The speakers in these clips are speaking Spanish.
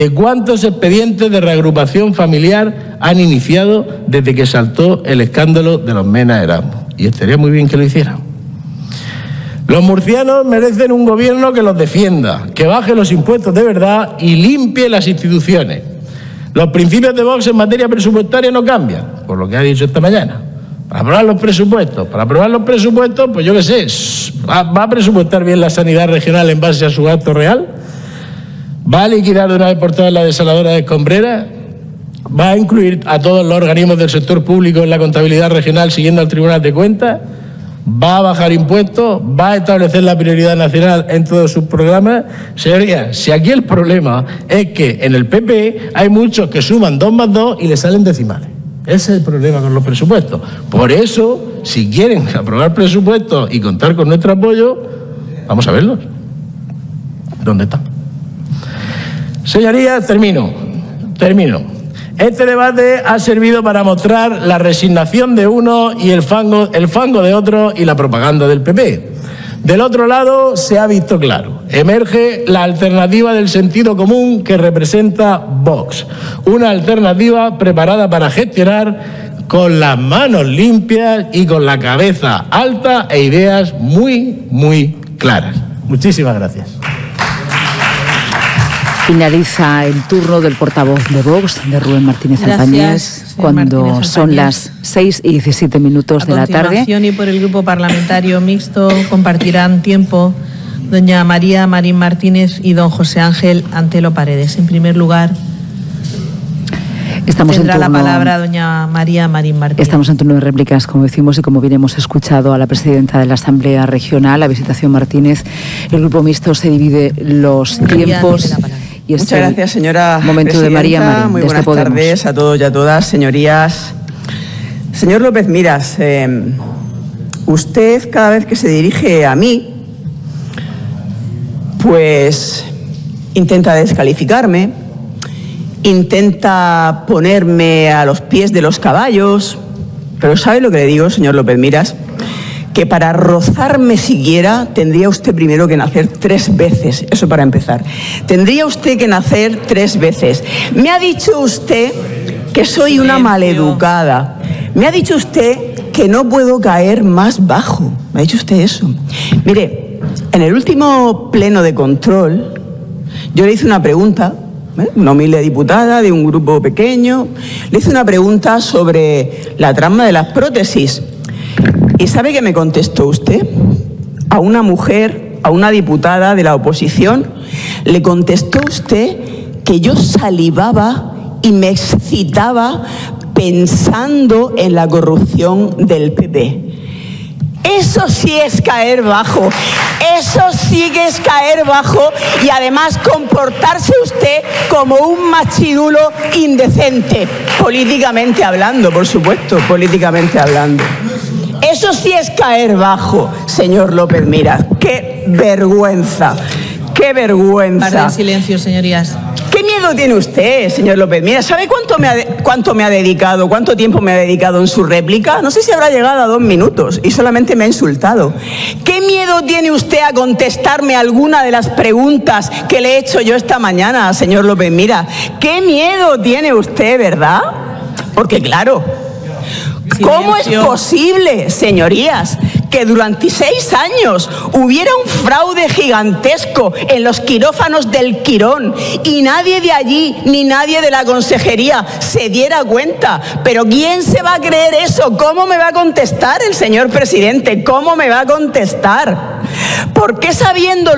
¿Cuántos expedientes de reagrupación familiar han iniciado desde que saltó el escándalo de los Mena Erasmus? Y estaría muy bien que lo hicieran. Los murcianos merecen un gobierno que los defienda, que baje los impuestos de verdad y limpie las instituciones. Los principios de Vox en materia presupuestaria no cambian, por lo que ha dicho esta mañana. Para aprobar los presupuestos, pues yo qué sé, ¿va a presupuestar bien la sanidad regional en base a su gasto real? ¿Va a liquidar de una vez por todas la desaladora de Escombreras? ¿Va a incluir a todos los organismos del sector público en la contabilidad regional siguiendo al Tribunal de Cuentas? ¿Va a bajar impuestos? ¿Va a establecer la prioridad nacional en todos sus programas? Señorías, si aquí el problema es que en el PP hay muchos que suman 2 más 2 y le salen decimales. Ese es el problema con los presupuestos. Por eso, si quieren aprobar presupuestos y contar con nuestro apoyo, vamos a verlos. ¿Dónde están? Señorías, termino. Este debate ha servido para mostrar la resignación de unos y el fango de otros y la propaganda del PP. Del otro lado se ha visto claro. Emerge la alternativa del sentido común que representa Vox. Una alternativa preparada para gestionar con las manos limpias y con la cabeza alta e ideas muy, muy claras. Muchísimas gracias. Finaliza el turno del portavoz de Vox, de Rubén Martínez Albañés, cuando son las 6:17 de la tarde. A continuación y por el Grupo Parlamentario Mixto compartirán tiempo doña María Marín Martínez y don José Ángel Antelo Paredes. En primer lugar, tendrá la palabra doña María Marín Martínez. Estamos en turno de réplicas, como decimos, y como bien hemos escuchado a la presidenta de la Asamblea Regional, la Visitación Martínez. El Grupo Mixto se divide los tiempos. Muchas gracias, señora momento presidenta. De María Marín, muy buenas tardes a todos y a todas, señorías. Señor López Miras, usted cada vez que se dirige a mí, pues intenta descalificarme, intenta ponerme a los pies de los caballos, pero ¿sabe lo que le digo, señor López Miras? Que para rozarme siquiera tendría usted primero que nacer 3 veces, eso para empezar. Tendría usted que nacer 3 veces. Me ha dicho usted que soy una maleducada. Me ha dicho usted que no puedo caer más bajo. Me ha dicho usted eso. Mire, en el último pleno de control, yo le hice una pregunta, una humilde diputada de un grupo pequeño, le hice una pregunta sobre la trama de las prótesis. ¿Y sabe qué me contestó usted? A una mujer, a una diputada de la oposición, le contestó usted que yo salivaba y me excitaba pensando en la corrupción del PP. Eso sí es caer bajo, eso sí que es caer bajo y además comportarse usted como un machirulo indecente, políticamente hablando, por supuesto, políticamente hablando. Eso sí es caer bajo, señor López Miras. ¡Qué vergüenza! ¡Qué vergüenza! Guarden silencio, señorías. ¿Qué miedo tiene usted, señor López Miras? ¿Sabe cuánto me ha dedicado, cuánto tiempo me ha dedicado en su réplica? No sé si habrá llegado a 2 minutos y solamente me ha insultado. ¿Qué miedo tiene usted a contestarme alguna de las preguntas que le he hecho yo esta mañana, señor López Miras? ¿Qué miedo tiene usted, verdad? Porque claro, ¿cómo es posible, señorías, que durante 6 años hubiera un fraude gigantesco en los quirófanos del Quirón y nadie de allí ni nadie de la consejería se diera cuenta? Pero ¿quién se va a creer eso? ¿Cómo me va a contestar el señor presidente? ¿Cómo me va a contestar? ¿Por qué sabiendo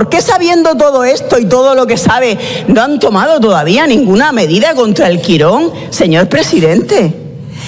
todo esto y todo lo que sabe, no han tomado todavía ninguna medida contra el Quirón, señor presidente?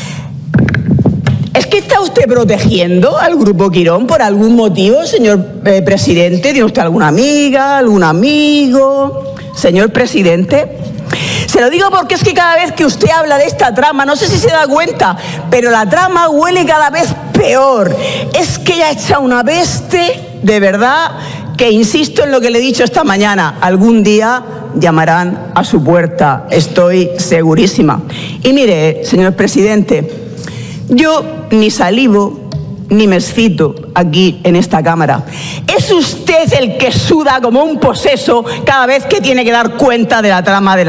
¿Es que está usted protegiendo al Grupo Quirón por algún motivo, señor presidente? ¿Tiene usted alguna amiga, algún amigo, señor presidente? Se lo digo porque es que cada vez que usted habla de esta trama, no sé si se da cuenta, pero la trama huele cada vez peor. Es que ya echa una peste, de verdad, que insisto en lo que le he dicho esta mañana, algún día llamarán a su puerta, estoy segurísima. Y mire, señor presidente, yo ni salivo, ni me excito aquí en esta Cámara. Es usted el que suda como un poseso cada vez que tiene que dar cuenta de la trama de la